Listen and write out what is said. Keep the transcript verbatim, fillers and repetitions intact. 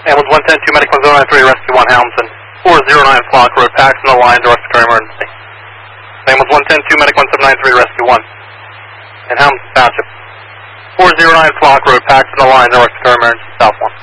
Ambulance one ten two, Medic one zero nine three, Rescue one, Helmson. four zero nine Flock Road, packs on the line, direct to emergency. Ambulance one ten two, Medic one seven nine three, Rescue one. In Helmson Township. four zero nine Flock Road, packs on the line, direct to emergency, South one.